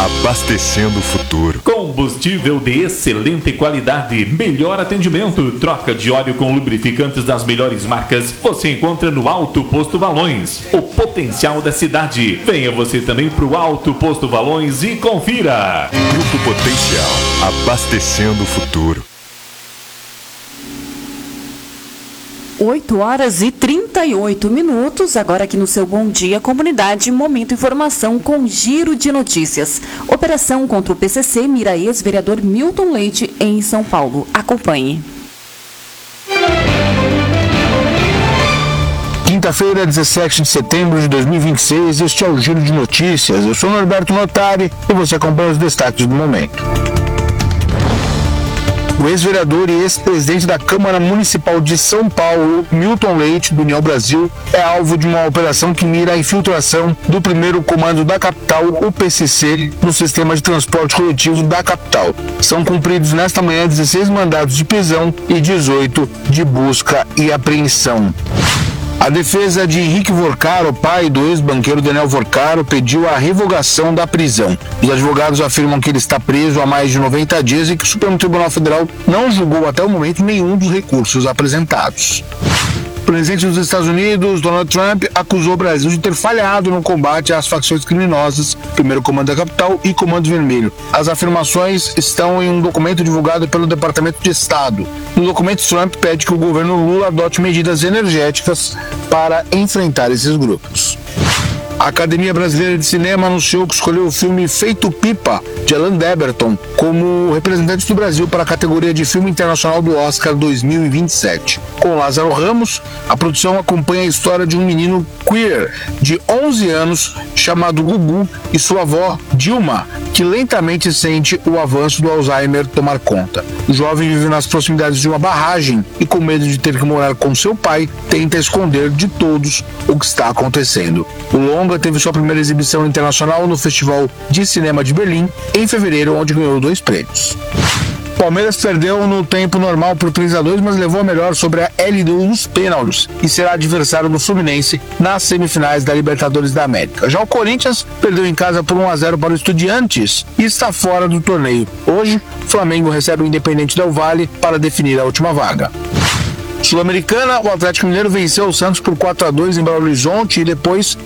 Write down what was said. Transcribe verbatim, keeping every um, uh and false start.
abastecendo o futuro. Combustível de excelente qualidade, melhor atendimento, troca de óleo com lubrificantes das melhores marcas, você encontra no Alto Posto Valões, o potencial da cidade. Venha você também pro Alto Posto Valões e confira. Grupo Potencial, abastecendo o futuro. oito horas e trinta e oito minutos, agora aqui no seu Bom Dia Comunidade, Momento Informação com Giro de Notícias. Operação contra o P C C mira ex-vereador Milton Leite em São Paulo. Acompanhe. Quinta-feira, dezessete de setembro de dois mil e vinte e seis, este é o Giro de Notícias. Eu sou Norberto Notari e você acompanha os destaques do momento. O ex-vereador e ex-presidente da Câmara Municipal de São Paulo, Milton Leite, do União Brasil, é alvo de uma operação que mira a infiltração do primeiro comando da capital, o P C C, no sistema de transporte coletivo da capital. São cumpridos nesta manhã dezesseis mandados de prisão e dezoito de busca e apreensão. A defesa de Henrique Vorcaro, pai do ex-banqueiro Daniel Vorcaro, pediu a revogação da prisão. Os advogados afirmam que ele está preso há mais de noventa dias e que o Supremo Tribunal Federal não julgou até o momento nenhum dos recursos apresentados. O presidente dos Estados Unidos, Donald Trump, acusou o Brasil de ter falhado no combate às facções criminosas, Primeiro Comando da Capital e Comando Vermelho. As afirmações estão em um documento divulgado pelo Departamento de Estado. No documento, Trump pede que o governo Lula adote medidas energéticas para enfrentar esses grupos. A Academia Brasileira de Cinema anunciou que escolheu o filme Feito Pipa, de Alan Deberton, como representante do Brasil para a categoria de filme internacional do Oscar dois mil e vinte e sete. Com Lázaro Ramos, a produção acompanha a história de um menino queer de onze anos chamado Gugu e sua avó, Dilma, que lentamente sente o avanço do Alzheimer tomar conta. O jovem vive nas proximidades de uma barragem e, com medo de ter que morar com seu pai, tenta esconder de todos o que está acontecendo. O longa teve sua primeira exibição internacional no Festival de Cinema de Berlim em fevereiro, onde ganhou dois prêmios. Palmeiras perdeu no tempo normal por três a dois, mas levou a melhor sobre a L D U nos pênaltis e será adversário do Fluminense nas semifinais da Libertadores da América. Já o Corinthians perdeu em casa por um a zero para o Estudiantes e está fora do torneio. Hoje, o Flamengo recebe o Independente Del Valle para definir a última vaga. Sul-Americana, o Atlético Mineiro venceu o Santos por quatro a dois em Belo Horizonte e depois